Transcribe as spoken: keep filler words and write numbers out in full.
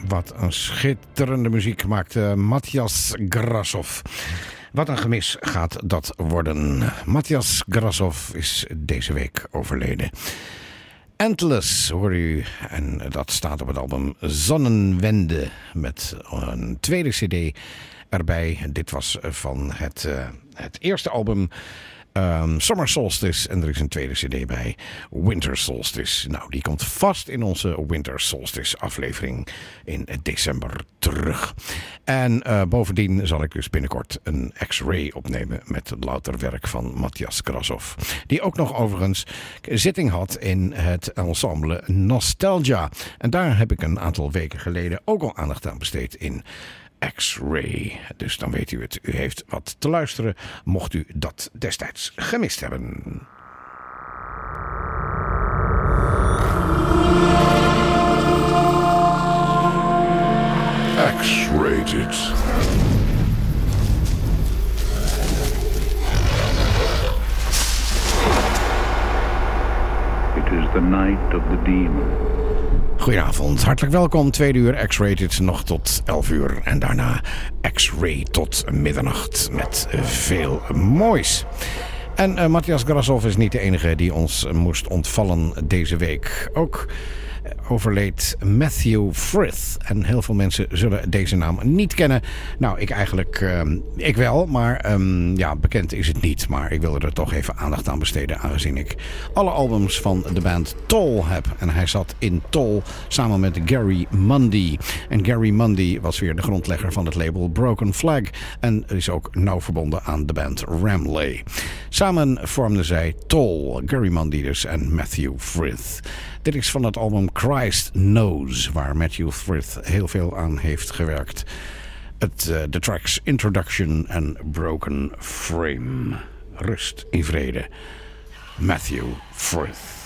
Wat een schitterende muziek maakte Matthias Grasov. Wat een gemis gaat dat worden. Matthias Grasov is deze week overleden. Endless hoor u. En dat staat op het album Zonnenwende. Met een tweede cd erbij. Dit was van het, uh, het eerste album Um, Summer Solstice. En er is een tweede cd bij, Winter Solstice. Nou, die komt vast in onze Winter Solstice aflevering in december terug. En uh, bovendien zal ik dus binnenkort een X-Ray opnemen met louter werk van Matthias Grasov. Die ook nog overigens zitting had in het ensemble Nostalgia. En daar heb ik een aantal weken geleden ook al aandacht aan besteed in X-Ray. Dus dan weet u het. U heeft wat te luisteren, mocht u dat destijds gemist hebben. X-Rated. It is the night of the demon. Goedenavond, hartelijk welkom. Tweede uur X-Rated nog tot elf uur. En daarna X-Ray tot middernacht met veel moois. En uh, Matthias Grasov is niet de enige die ons moest ontvallen deze week. Ook overleed Matthew Frith. En heel veel mensen zullen deze naam niet kennen. Nou, ik eigenlijk, uh, ik wel, maar um, ja, bekend is het niet. Maar ik wilde er toch even aandacht aan besteden, aangezien ik alle albums van de band Toll heb. En hij zat in Toll samen met Gary Mundy. En Gary Mundy was weer de grondlegger van het label Broken Flag. En is ook nauw verbonden aan de band Ramley. Samen vormden zij Toll, Gary Mundy dus en Matthew Frith. Dit is van het album Christ Knows, waar Matthew Frith heel veel aan heeft gewerkt. Het, uh, de tracks Introduction en Broken Frame. Rust in vrede. Matthew Frith.